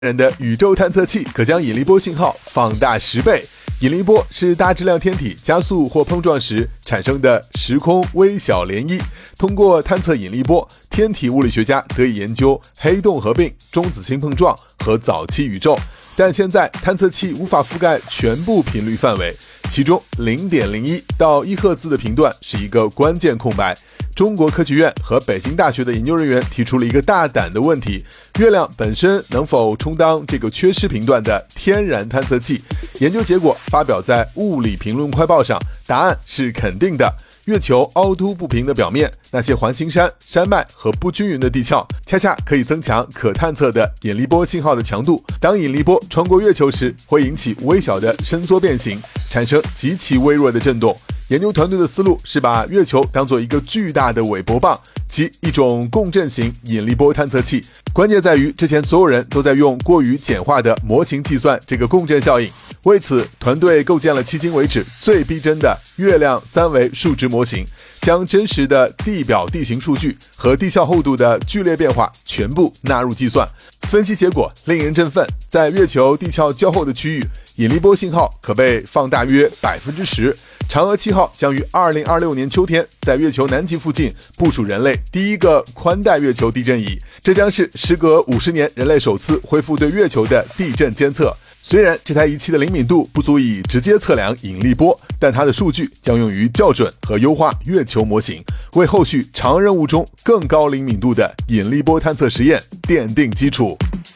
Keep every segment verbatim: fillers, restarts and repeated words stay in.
人的宇宙探测器可将引力波信号放大十倍。引力波是大质量天体加速或碰撞时产生的时空微小涟漪。通过探测引力波，天体物理学家得以研究黑洞合并、中子星碰撞和早期宇宙。但现在探测器无法覆盖全部频率范围，其中 零点零一 到一赫兹的频段是一个关键空白。中国科学院和北京大学的研究人员提出了一个大胆的问题：月亮本身能否充当这个缺失频段的天然探测器？研究结果发表在《物理评论快报》上，答案是肯定的。月球凹凸不平的表面，那些环形山、山脉和不均匀的地壳，恰恰可以增强可探测的引力波信号的强度。当引力波穿过月球时，会引起微小的伸缩变形，产生极其微弱的震动。研究团队的思路是把月球当作一个巨大的韦伯棒，即一种共振型引力波探测器。关键在于，之前所有人都在用过于简化的模型计算这个共振效应。为此，团队构建了迄今为止最逼真的月亮三维数值模型，将真实的地表地形数据和地壳厚度的剧烈变化全部纳入计算。分析结果令人振奋，在月球地壳较厚的区域，引力波信号可被放大约 百分之十。嫦娥七号将于二零二六年秋天在月球南极附近部署人类第一个宽带月球地震仪，这将是时隔五十年人类首次恢复对月球的地震监测。虽然这台仪器的灵敏度不足以直接测量引力波，但它的数据将用于校准和优化月球模型，为后续长任务中更高灵敏度的引力波探测实验奠定基础。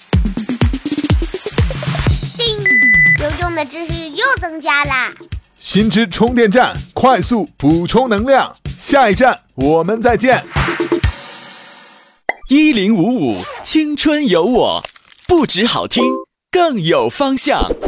叮，有用的知识又增加啦！ 新知充电站，快速补充能量。下一站我们再见。 一零五五青春有我，不止好听，更有方向。